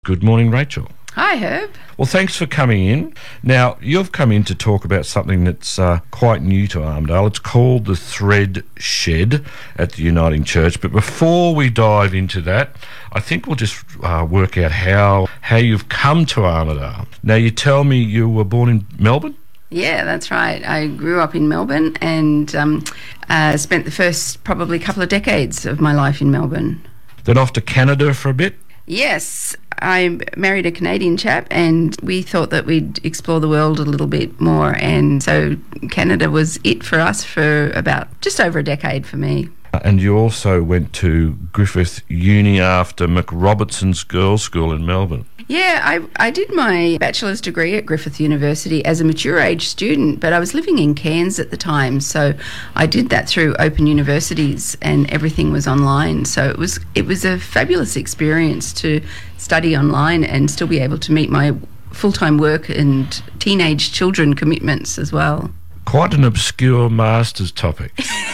Good morning, Rachel. Hi, Herb. Well, thanks for coming in. Now, you've come in to talk about something that's quite new to Armidale. It's called the Thread Shed at the Uniting Church. But before we dive into that, I think we'll just work out how you've come to Armidale. Now, you tell me you were born in Melbourne? Yeah, that's right. I grew up in Melbourne and spent the first probably couple of decades of my life in Melbourne. Then off to Canada for a bit? Yes, I married a Canadian chap and we thought that we'd explore the world a little bit more, and so Canada was it for us for about just over a decade for me. And you also went to Griffith Uni after McRobertson's Girls' School in Melbourne. Yeah, I did my bachelor's degree at Griffith University as a mature age student, but I was living in Cairns at the time, so I did that through Open Universities and everything was online. So it was a fabulous experience to study online and still be able to meet my full-time work and teenage children commitments as well. Quite an obscure master's topic.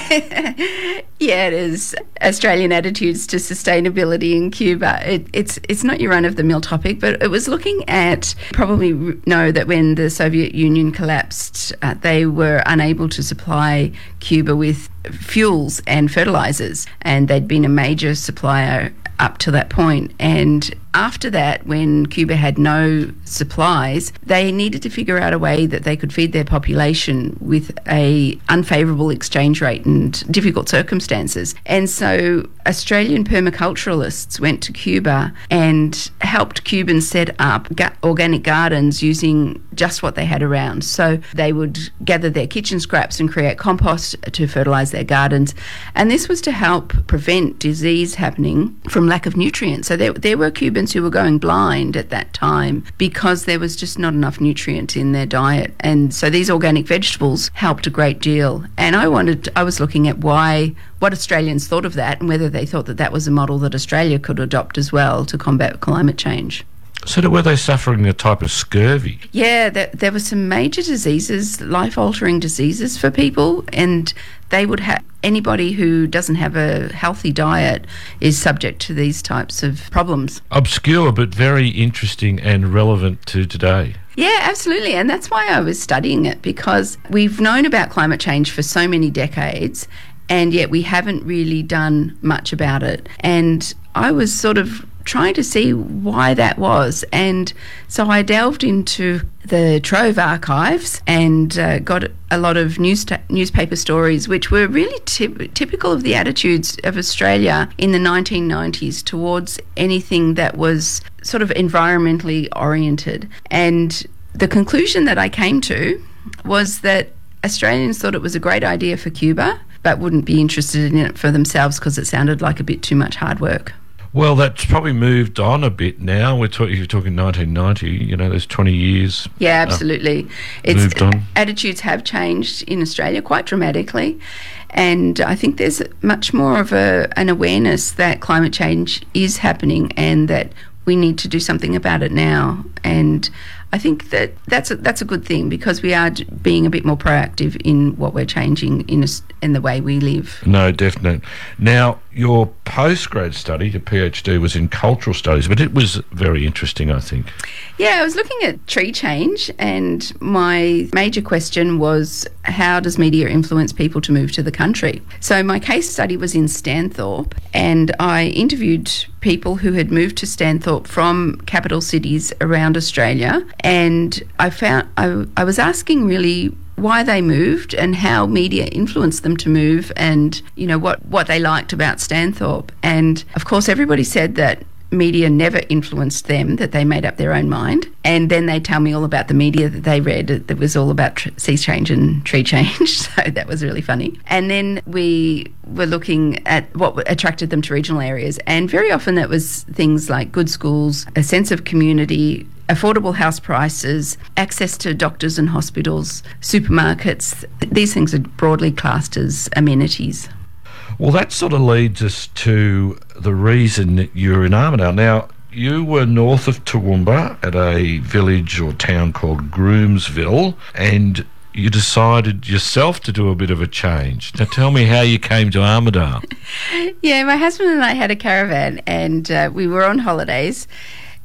Yeah, it is. Australian attitudes to sustainability in Cuba. It's not your run-of-the-mill topic, but it was looking at, probably know that when the Soviet Union collapsed, they were unable to supply Cuba with fuels and fertilisers, and they'd been a major supplier up to that point. And after that, when Cuba had no supplies, they needed to figure out a way that they could feed their population with a unfavourable exchange rate and difficult circumstances. And so Australian permaculturalists went to Cuba and helped Cubans set up organic gardens using just what they had around. So they would gather their kitchen scraps and create compost to fertilise their gardens. And this was to help prevent disease happening from lack of nutrients. So there were Cubans who were going blind at that time because there was just not enough nutrients in their diet. And so these organic vegetables helped a great deal. And I was looking at what Australians thought of that and whether they thought that that was a model that Australia could adopt as well to combat climate change. So were they suffering a type of scurvy? Yeah, there were some major diseases, life-altering diseases for people, and they would have anybody who doesn't have a healthy diet is subject to these types of problems. Obscure but very interesting and relevant to today. Yeah, absolutely. And that's why I was studying it, because we've known about climate change for so many decades and yet we haven't really done much about it. And I was sort of trying to see why that was. And so I delved into the Trove archives and got a lot of newspaper stories which were really typical of the attitudes of Australia in the 1990s towards anything that was sort of environmentally oriented. And the conclusion that I came to was that Australians thought it was a great idea for Cuba, but wouldn't be interested in it for themselves because it sounded like a bit too much hard work. Well, that's probably moved on a bit now. You're talking 1990, there's 20 years. Yeah, absolutely. Moved on. Attitudes have changed in Australia quite dramatically, and I think there's much more of an awareness that climate change is happening and that we need to do something about it now. And I think that's a good thing, because we are being a bit more proactive in what we're changing in the way we live. No, definitely. Now, your postgrad study, your PhD, was in cultural studies, but it was very interesting, I think. Yeah, I was looking at tree change, and my major question was, how does media influence people to move to the country? So my case study was in Stanthorpe, and I interviewed people who had moved to Stanthorpe from capital cities around Australia, and I was asking really why they moved and how media influenced them to move, and what they liked about Stanthorpe. And of course everybody said that media never influenced them, that they made up their own mind. And then they tell me all about the media that they read that was all about sea change and tree change. So that was really funny. And then we were looking at what attracted them to regional areas. And very often that was things like good schools, a sense of community, affordable house prices, access to doctors and hospitals, supermarkets. These things are broadly classed as amenities. Well, that sort of leads us to the reason that you're in Armidale. Now, you were north of Toowoomba at a village or town called Groomsville, and you decided yourself to do a bit of a change. Now, tell me how you came to Armidale. Yeah, my husband and I had a caravan, and we were on holidays.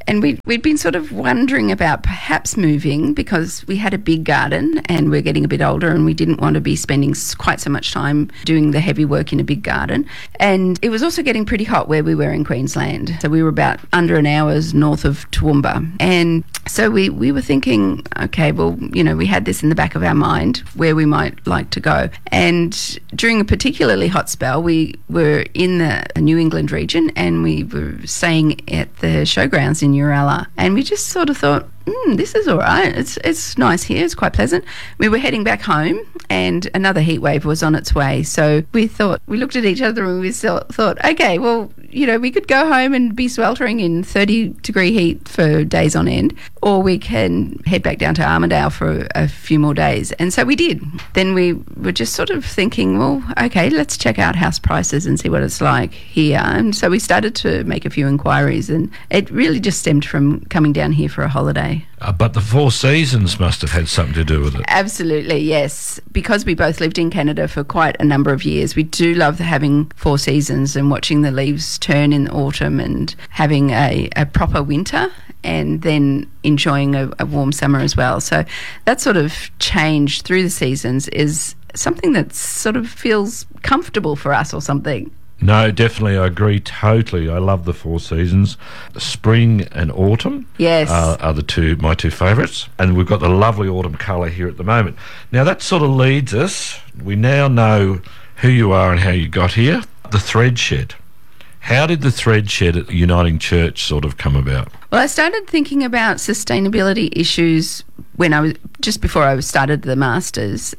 And we'd been sort of wondering about perhaps moving because we had a big garden and we're getting a bit older and we didn't want to be spending quite so much time doing the heavy work in a big garden. And it was also getting pretty hot where we were in Queensland. So we were about under an hour's north of Toowoomba. And so we were thinking, okay, well, we had this in the back of our mind where we might like to go. And during a particularly hot spell, we were in the New England region and we were staying at the showgrounds in Uralla. And we just sort of thought, this is all right. It's nice here. It's quite pleasant. We were heading back home and another heat wave was on its way. So we looked at each other and we thought, okay, well, we could go home and be sweltering in 30-degree heat for days on end, or we can head back down to Armidale for a few more days. And so we did. Then we were just sort of thinking, well, okay, let's check out house prices and see what it's like here. And so we started to make a few inquiries, and it really just stemmed from coming down here for a holiday. But the Four Seasons must have had something to do with it. Absolutely, yes. Because we both lived in Canada for quite a number of years, we do love having four seasons and watching the leaves turn in autumn and having a proper winter and then enjoying a warm summer as well. So that sort of change through the seasons is something that sort of feels comfortable for us or something. No, definitely, I agree totally. I love the Four Seasons. Spring and autumn are my two favourites. And we've got the lovely autumn colour here at the moment. Now, that sort of leads us. We now know who you are and how you got here. The Thread Shed. How did the Thread Shed at the Uniting Church sort of come about? Well, I started thinking about sustainability issues when I was just before I started the Masters,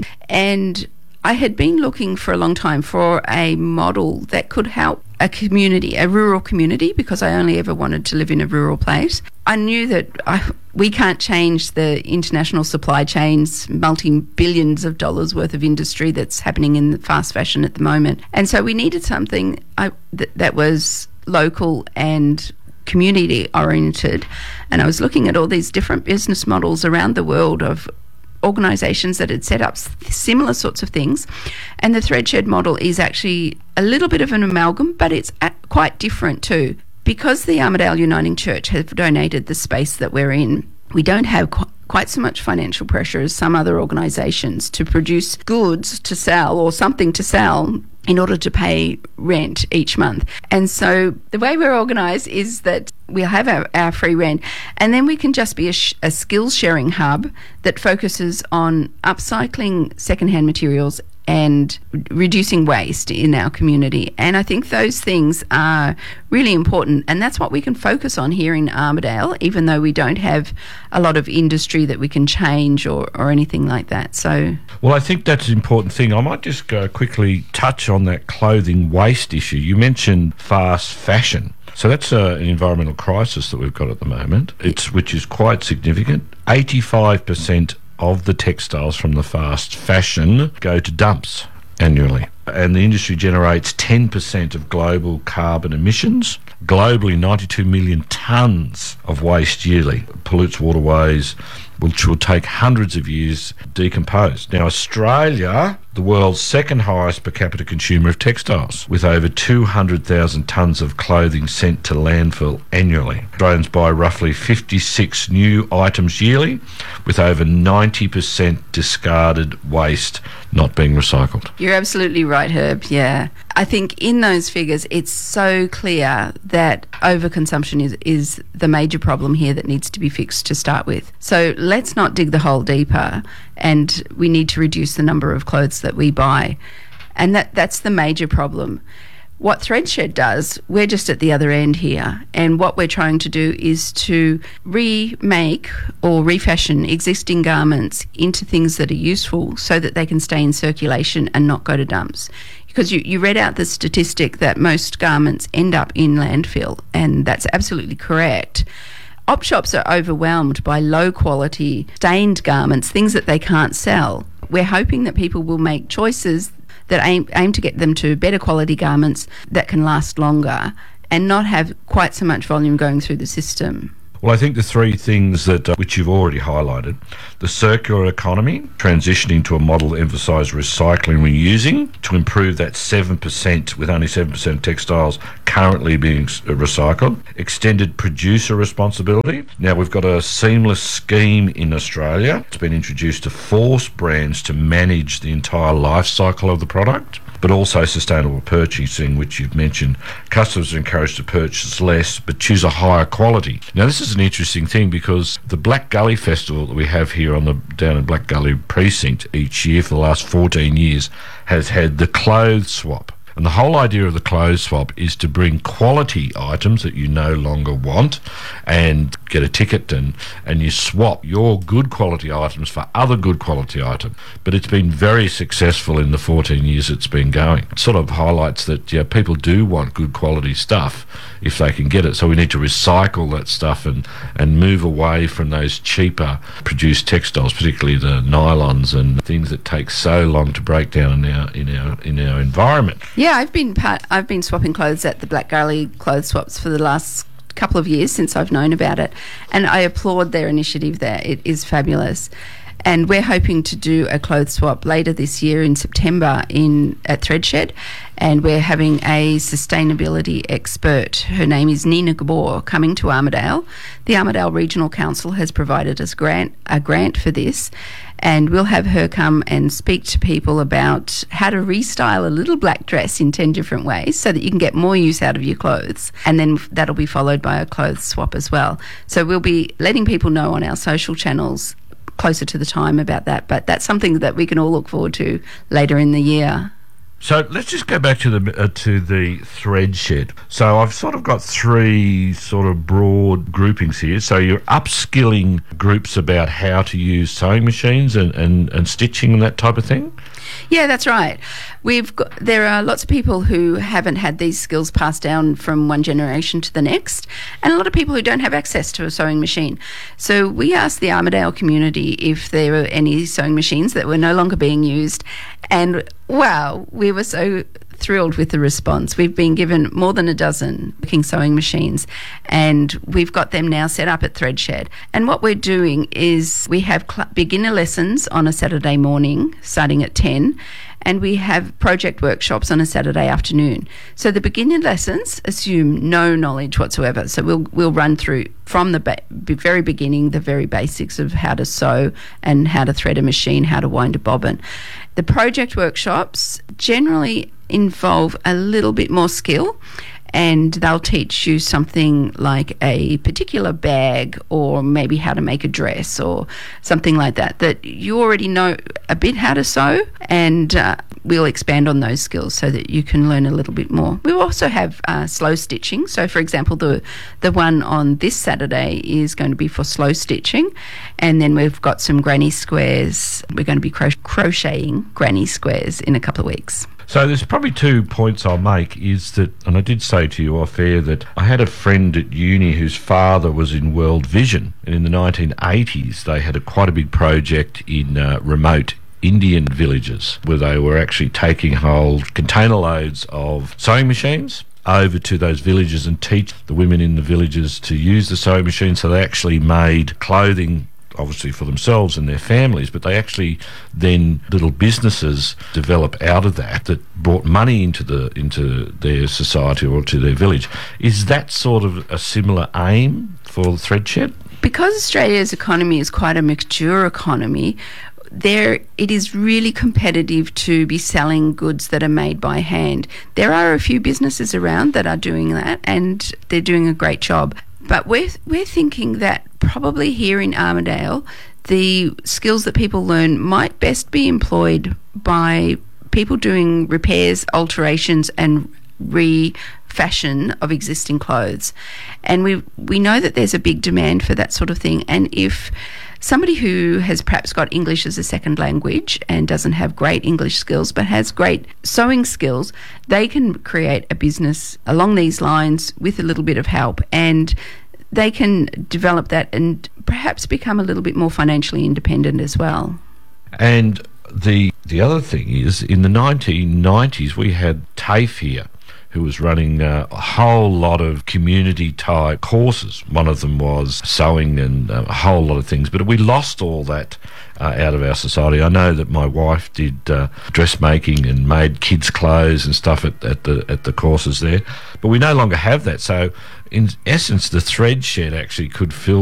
and I had been looking for a long time for a model that could help a community, a rural community, because I only ever wanted to live in a rural place. I knew that we can't change the international supply chains, multi-billions of dollars worth of industry that's happening in the fast fashion at the moment. And so we needed something that was local and community oriented. And I was looking at all these different business models around the world of organisations that had set up similar sorts of things, and the Threadshed model is actually a little bit of an amalgam, but it's quite different too. Because the Armidale Uniting Church have donated the space that we're in, we don't have quite so much financial pressure as some other organisations to produce goods to sell or something to sell in order to pay rent each month. And so the way we're organised is that we'll have our free rent, and then we can just be a skills sharing hub that focuses on upcycling secondhand materials and reducing waste in our community. And I think those things are really important, and that's what we can focus on here in Armidale, even though we don't have a lot of industry that we can change or anything like that. So, well, I think that's an important thing. I might just go quickly touch on that clothing waste issue. You mentioned fast fashion. So that's an environmental crisis that we've got at the moment, which is quite significant. 85% of the textiles from the fast fashion go to dumps annually. And the industry generates 10% of global carbon emissions. Globally, 92 million tonnes of waste yearly pollutes waterways, which will take hundreds of years to decompose. Now, Australia, the world's second highest per capita consumer of textiles, with over 200,000 tonnes of clothing sent to landfill annually. Australians buy roughly 56 new items yearly, with over 90% discarded waste not being recycled. You're absolutely right, Herb, yeah. I think in those figures, it's so clear that overconsumption is the major problem here that needs to be fixed to start with. So let's not dig the hole deeper, and we need to reduce the number of clothes that we buy. And that's the major problem. What Threadshed does, we're just at the other end here, and what we're trying to do is to remake or refashion existing garments into things that are useful so that they can stay in circulation and not go to dumps. Because you read out the statistic that most garments end up in landfill, and that's absolutely correct. Op shops are overwhelmed by low-quality, stained garments, things that they can't sell. We're hoping that people will make choices that aim to get them to better quality garments that can last longer and not have quite so much volume going through the system. Well, I think the three things that which you've already highlighted, the circular economy, transitioning to a model that emphasises recycling and reusing to improve that 7%, with only 7% of textiles currently being recycled, extended producer responsibility. Now, we've got a seamless scheme in Australia. It's been introduced to force brands to manage the entire life cycle of the product, but also sustainable purchasing, which you've mentioned. Customers are encouraged to purchase less but choose a higher quality. Now, this is an interesting thing because the Black Gully Festival that we have here down in Black Gully Precinct each year for the last 14 years has had the clothes swap. And the whole idea of the clothes swap is to bring quality items that you no longer want and get a ticket and you swap your good quality items for other good quality items. But it's been very successful in the 14 years it's been going. It sort of highlights that people do want good quality stuff if they can get it. So we need to recycle that stuff and move away from those cheaper produced textiles, particularly the nylons and things that take so long to break down in our environment. Yeah, I've been swapping clothes at the Black Gully Clothes Swaps for the last couple of years since I've known about it, and I applaud their initiative there. It is fabulous. And we're hoping to do a clothes swap later this year in September at Threadshed, and we're having a sustainability expert. Her name is Nina Gabor, coming to Armidale. The Armidale Regional Council has provided us a grant for this, and we'll have her come and speak to people about how to restyle a little black dress in 10 different ways so that you can get more use out of your clothes. And then that'll be followed by a clothes swap as well. So we'll be letting people know on our social channels closer to the time about that, but that's something that we can all look forward to later in the year. So let's just go back to the Threadshed. So I've sort of got three sort of broad groupings here. So you're upskilling groups about how to use sewing machines and stitching and that type of thing? Yeah, that's right. There are lots of people who haven't had these skills passed down from one generation to the next, and a lot of people who don't have access to a sewing machine. So we asked the Armidale community if there were any sewing machines that were no longer being used, and wow, we were so thrilled with the response. We've been given more than a dozen working sewing machines, and we've got them now set up at Threadshed. And what we're doing is we have beginner lessons on a Saturday morning starting at 10, and we have project workshops on a Saturday afternoon. So the beginner lessons assume no knowledge whatsoever. So we'll run through from the very beginning, the very basics of how to sew and how to thread a machine, how to wind a bobbin. The project workshops generally involve a little bit more skill, and they'll teach you something like a particular bag or maybe how to make a dress or something like that you already know a bit how to sew, and we'll expand on those skills so that you can learn a little bit more. We also have slow stitching. So, for example, the one on this Saturday is going to be for slow stitching, and then we've got some granny squares. We're going to be crocheting granny squares in a couple of weeks. So there's probably 2 points I'll make is that, and I did say to you off air that I had a friend at uni whose father was in World Vision, and in the 1980s they had quite a big project in remote Indian villages where they were actually taking whole container loads of sewing machines over to those villages and teach the women in the villages to use the sewing machine. So they actually made clothing obviously for themselves and their families, but they actually then little businesses develop out of that brought money into their society or to their village. Is that sort of a similar aim for Threadshed? Because Australia's economy is quite a mature economy, it is really competitive to be selling goods that are made by hand. There are a few businesses around that are doing that, and they're doing a great job. But we're thinking that probably here in Armidale, the skills that people learn might best be employed by people doing repairs, alterations and refashion of existing clothes. And we know that there's a big demand for that sort of thing. And if somebody who has perhaps got English as a second language and doesn't have great English skills but has great sewing skills, they can create a business along these lines with a little bit of help, and they can develop that and perhaps become a little bit more financially independent as well. And the other thing is, in the 1990s we had TAFE here, who was running a whole lot of community type courses. One of them was sewing and a whole lot of things, but we lost all that out of our society. I know that my wife did dressmaking and made kids' clothes and stuff at the courses there, but we no longer have that. So in essence, the thread shed actually could fill